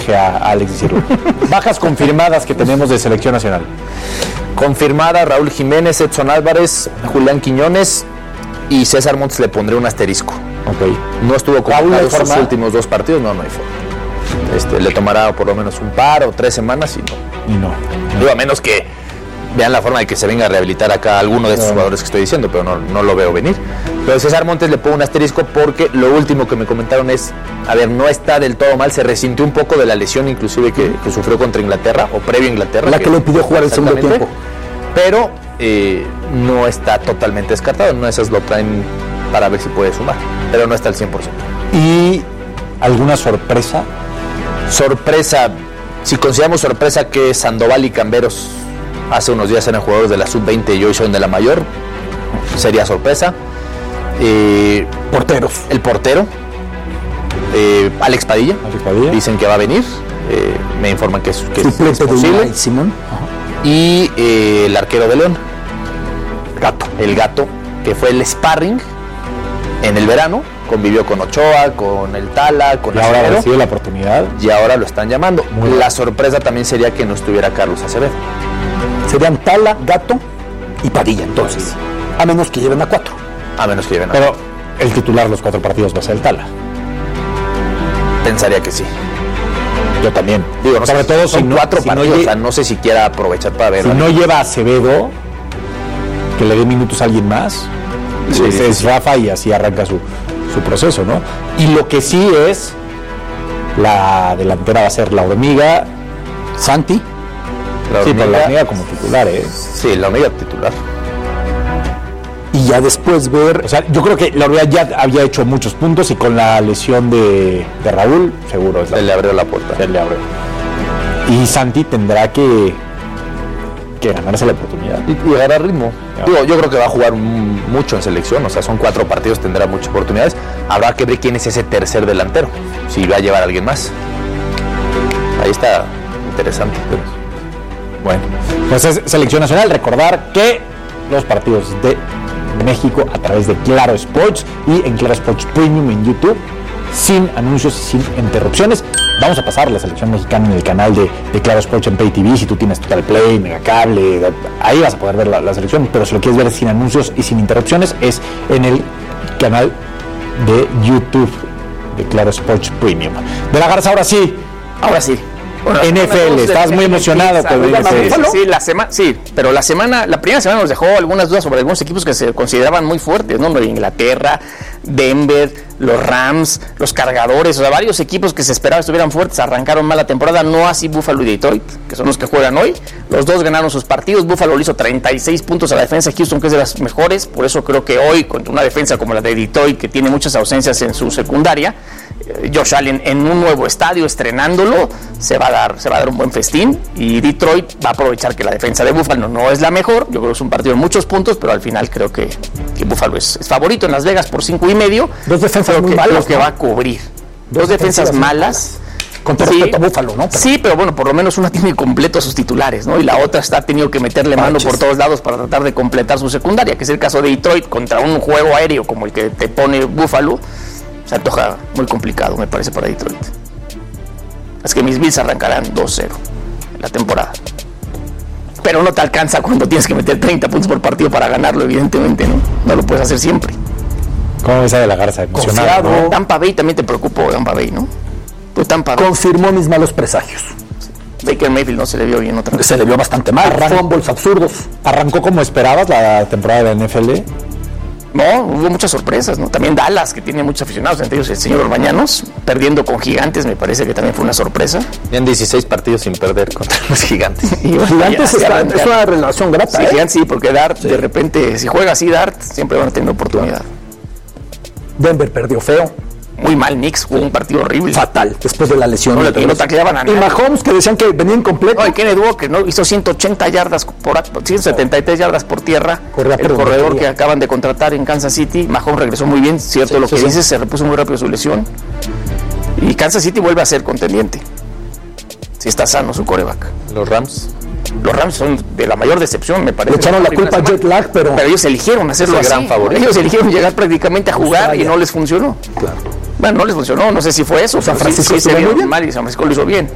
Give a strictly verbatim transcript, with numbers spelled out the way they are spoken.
dejé a, a Alex decirlo. Bajas confirmadas que tenemos de selección nacional. Confirmada: Raúl Jiménez, Edson Álvarez, Julián Quiñones y César Montes le pondré un asterisco. Okay. No estuvo convocado los últimos dos partidos, no, no hay forma. Este, le tomará por lo menos un par o tres semanas y no. Y no. no. Digo, a menos que vean la forma de que se venga a rehabilitar acá alguno de estos no. jugadores que estoy diciendo, pero no, no lo veo venir. Pero César Montes le pongo un asterisco porque lo último que me comentaron es, a ver, no está del todo mal, se resintió un poco de la lesión inclusive que, que sufrió contra Inglaterra, o previo a Inglaterra. La que, que le pidió jugar el segundo tiempo. Pero eh, no está totalmente descartado, no esas lo traen para ver si puede sumar, pero no está al cien por ciento. ¿Y alguna sorpresa? Sorpresa, si consideramos sorpresa que Sandoval y Camberos hace unos días eran jugadores de la sub veinte y hoy son de la mayor, sería sorpresa. Eh, Porteros. El portero, eh, Alex Padilla, Alex Padilla, dicen que va a venir, eh, me informan que es, que es, es posible. De Simón. Y eh, el arquero de León, Gato, el Gato, que fue el sparring en el verano, convivió con Ochoa, con el Tala, con y ahora recibe la oportunidad y ahora lo están llamando. Muy la bien. Sorpresa también sería que no estuviera Carlos Acevedo. Serían Tala, Gato y Padilla entonces, a menos que lleven a cuatro. A menos que lleven a Pero cuatro. El titular los cuatro partidos va a ser el Tala. Pensaría que sí. Yo también. Digo, no sobre sé, todo son si no, cuatro si partidos, no, o sea, no sé si quiera aprovechar para ver. Si no lleva a Acevedo, que le dé minutos a alguien más, sí, es, sí, es sí. Rafa y así arranca su, su proceso, ¿no? Y lo que sí es, la delantera va a ser la Hormiga, Santi. La Hormiga, sí, pero la Hormiga como titular, ¿eh? Sí, la Hormiga titular. Y ya después ver... O sea, yo creo que la Hormiga ya había hecho muchos puntos y con la lesión de, de Raúl, seguro. Se le abrió la puerta. Se le abrió. Y Santi tendrá que, que ganarse la oportunidad. Y, y agarrar ritmo. Ya. Digo, yo creo que va a jugar mucho en selección, o sea, son cuatro partidos, tendrá muchas oportunidades. Habrá que ver quién es ese tercer delantero, si va a llevar a alguien más. Ahí está interesante. Bueno, pues es selección nacional. Recordar que los partidos de México a través de Claro Sports y en Claro Sports Premium en YouTube, sin anuncios y sin interrupciones. Vamos a pasar la selección mexicana en el canal de, de Claro Sports en Pay T V. Si tú tienes Total Play, Megacable, ahí vas a poder ver la, la selección, pero si lo quieres ver sin anuncios y sin interrupciones es en el canal de YouTube de Claro Sports Premium. De la Garza, ahora sí, ahora sí. Bueno, N F L, estás muy emocionado con el N F L. Sí, sí, la semana, sí, pero la semana, la primera semana nos dejó algunas dudas sobre algunos equipos que se consideraban muy fuertes, ¿no? Inglaterra, Denver, los Rams, los Cargadores, o sea, varios equipos que se esperaba estuvieran fuertes, arrancaron mal la temporada, no así Buffalo y Detroit, que son los que juegan hoy. Los dos ganaron sus partidos, Buffalo le hizo treinta y seis puntos a la defensa, Houston, que es de las mejores, por eso creo que hoy, contra una defensa como la de Detroit, que tiene muchas ausencias en su secundaria, Josh Allen en un nuevo estadio estrenándolo se va a dar se va a dar un buen festín, y Detroit va a aprovechar que la defensa de Buffalo no es la mejor. Yo creo que es un partido de muchos puntos, pero al final creo que, que Buffalo es, es favorito en Las Vegas por cinco y medio. Dos defensas creo muy que, malas, creo que ¿no? va a cubrir dos, dos defensas, defensas malas con todo sí, respeto a Buffalo, ¿no? Pero... sí, pero bueno, por lo menos una tiene completo a sus titulares, ¿no? Y la otra está ha tenido que meterle mano Parches. por todos lados para tratar de completar su secundaria, que es el caso de Detroit contra un juego aéreo como el que te pone Buffalo. Se antoja muy complicado, me parece, para Detroit. Es que mis Bills arrancarán dos cero en la temporada. Pero no te alcanza cuando tienes que meter treinta puntos por partido para ganarlo, evidentemente, ¿no? No lo puedes hacer siempre. ¿Cómo ves a De la Garza? Emocionado, ¿no? Tampa Bay también te preocupó, Tampa Bay, ¿no? Tú Tampa Bay. Confirmó mis malos presagios. Baker Mayfield no se le vio bien otra vez. Se le vio bastante mal. Arran- Fumbles absurdos. ¿Arrancó como esperabas la temporada de la N F L? No, hubo muchas sorpresas, ¿no? También Dallas, que tiene muchos aficionados, entre ellos el señor Orbañanos, perdiendo con Gigantes, me parece que también fue una sorpresa. Ya en dieciséis partidos sin perder contra los Gigantes. Y los Gigantes está, es una relación grata, sí, ¿eh? Gigantes, sí, porque Dart, sí. de repente, si juega así Dart, siempre van a tener oportunidad. Denver perdió feo. Muy mal, Knicks jugó un partido horrible. Fatal, después de la lesión. No, de no tacleaban a nadie. Y Mahomes, que decían que venía incompleto. No, y Kenneth Walker, ¿no? Hizo ciento ochenta yardas por ciento setenta y tres yardas por tierra. Correa, el corredor que acaban de contratar en Kansas City. Mahomes regresó muy bien, cierto sí, lo sí, que sí. dices, se repuso muy rápido su lesión. Y Kansas City vuelve a ser contendiente. Si está sano su quarterback. Los Rams. Los Rams son de la mayor decepción, me parece. Le echaron la culpa a Jet Lag, pero... Pero ellos eligieron hacerlo así. Gran favorito. Ellos eligieron llegar prácticamente a jugar Australia. Y no les funcionó. Claro. Bueno, no les funcionó, no sé si fue eso. San Francisco sí, sí, se vio muy bien. mal y San Francisco lo hizo bien.